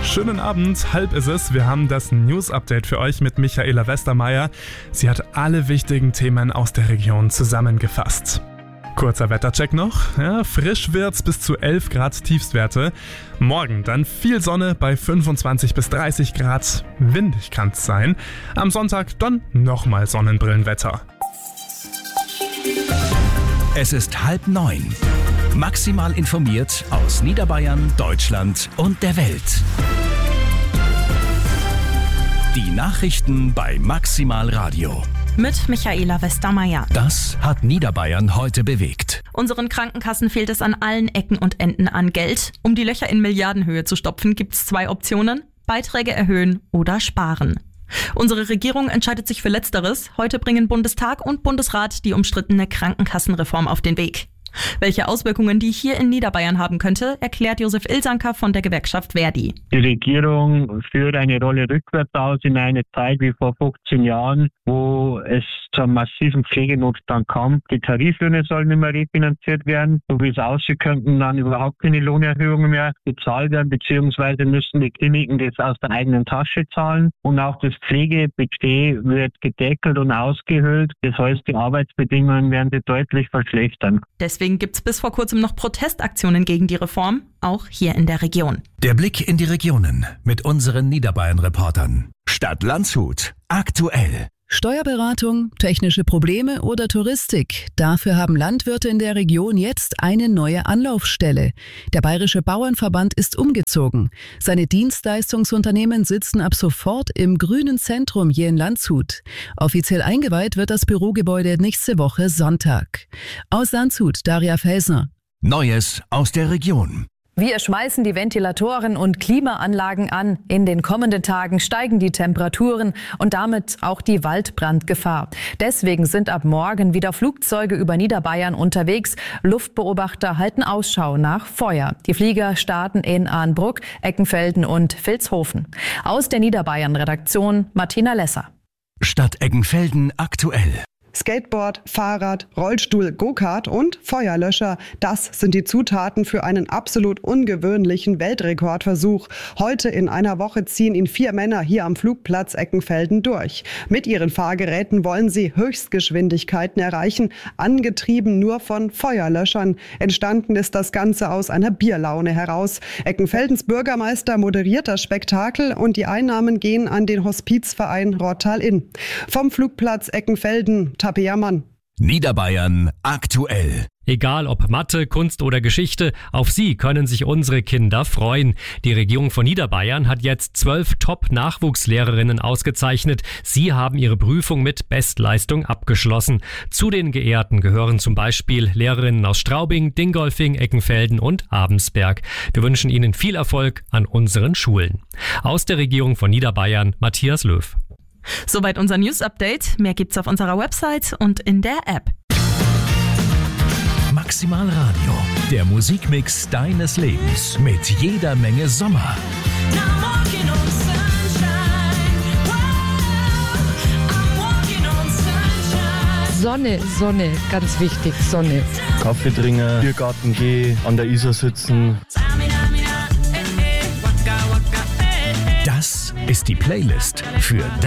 Schönen Abend, halb ist es. Wir haben das News-Update für euch mit Michaela Westermeier. Sie hat alle wichtigen Themen aus der Region zusammengefasst. Kurzer Wettercheck noch. Ja, frisch wird's bis zu 11 Grad Tiefstwerte. Morgen dann viel Sonne bei 25 bis 30 Grad. Windig kann's sein. Am Sonntag dann nochmal Sonnenbrillenwetter. Es ist 8:30. Maximal informiert aus Niederbayern, Deutschland und der Welt. Die Nachrichten bei Maximal Radio. Mit Michaela Westermeier. Das hat Niederbayern heute bewegt. Unseren Krankenkassen fehlt es an allen Ecken und Enden an Geld. Um die Löcher in Milliardenhöhe zu stopfen, gibt es 2 Optionen: Beiträge erhöhen oder sparen. Unsere Regierung entscheidet sich für Letzteres. Heute bringen Bundestag und Bundesrat die umstrittene Krankenkassenreform auf den Weg. Welche Auswirkungen die hier in Niederbayern haben könnte, erklärt Josef Ilsanker von der Gewerkschaft Verdi. Die Regierung führt eine Rolle rückwärts aus in eine Zeit wie vor 15 Jahren, wo es zu einem massiven Pflegenotstand kam. Die Tariflöhne sollen nicht mehr refinanziert werden. So wie es aussieht, könnten dann überhaupt keine Lohnerhöhungen mehr bezahlt werden, beziehungsweise müssen die Kliniken das aus der eigenen Tasche zahlen. Und auch das Pflegebudget wird gedeckelt und ausgehöhlt. Das heißt, die Arbeitsbedingungen werden sich deutlich verschlechtern. Deswegen gibt es bis vor kurzem noch Protestaktionen gegen die Reform, auch hier in der Region. Der Blick in die Regionen mit unseren Niederbayern-Reportern. Stadt Landshut. Aktuell. Steuerberatung, technische Probleme oder Touristik. Dafür haben Landwirte in der Region jetzt eine neue Anlaufstelle. Der Bayerische Bauernverband ist umgezogen. Seine Dienstleistungsunternehmen sitzen ab sofort im grünen Zentrum hier in Landshut. Offiziell eingeweiht wird das Bürogebäude nächste Woche Sonntag. Aus Landshut, Daria Felsner. Neues aus der Region. Wir schmeißen die Ventilatoren und Klimaanlagen an. In den kommenden Tagen steigen die Temperaturen und damit auch die Waldbrandgefahr. Deswegen sind ab morgen wieder Flugzeuge über Niederbayern unterwegs. Luftbeobachter halten Ausschau nach Feuer. Die Flieger starten in Arnbruck, Eckenfelden und Vilshofen. Aus der Niederbayern-Redaktion Martina Lesser. Stadt Eckenfelden aktuell. Skateboard, Fahrrad, Rollstuhl, Go-Kart und Feuerlöscher. Das sind die Zutaten für einen absolut ungewöhnlichen Weltrekordversuch. Heute in einer Woche ziehen ihn 4 Männer hier am Flugplatz Eckenfelden durch. Mit ihren Fahrgeräten wollen sie Höchstgeschwindigkeiten erreichen, angetrieben nur von Feuerlöschern. Entstanden ist das Ganze aus einer Bierlaune heraus. Eckenfeldens Bürgermeister moderiert das Spektakel und die Einnahmen gehen an den Hospizverein Rottal-Inn. Vom Flugplatz Eckenfelden, Tapiamann. Niederbayern aktuell. Egal ob Mathe, Kunst oder Geschichte, auf sie können sich unsere Kinder freuen. Die Regierung von Niederbayern hat jetzt 12 Top-Nachwuchslehrerinnen ausgezeichnet. Sie haben ihre Prüfung mit Bestleistung abgeschlossen. Zu den Geehrten gehören zum Beispiel Lehrerinnen aus Straubing, Dingolfing, Eckenfelden und Abensberg. Wir wünschen Ihnen viel Erfolg an unseren Schulen. Aus der Regierung von Niederbayern, Matthias Löw. Soweit unser News-Update. Mehr gibt's auf unserer Website und in der App. Maximal Radio, der Musikmix deines Lebens mit jeder Menge Sommer. Sonne, Sonne, ganz wichtig, Sonne. Kaffee trinken, Biergarten gehen, an der Isar sitzen. Das ist die Playlist für